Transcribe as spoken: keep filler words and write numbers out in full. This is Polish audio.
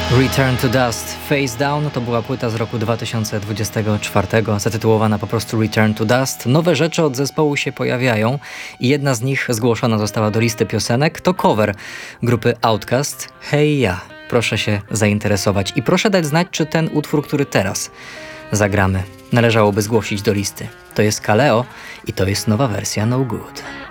Return to Dust, Face Down to była płyta z roku dwa tysiące dwudziestego czwartego, zatytułowana po prostu Return to Dust. Nowe rzeczy od zespołu się pojawiają i jedna z nich zgłoszona została do listy piosenek. To cover grupy Outkast, Hey Ja. Proszę się zainteresować i proszę dać znać, czy ten utwór, który teraz zagramy, należałoby zgłosić do listy. To jest Kaleo i to jest nowa wersja No Good.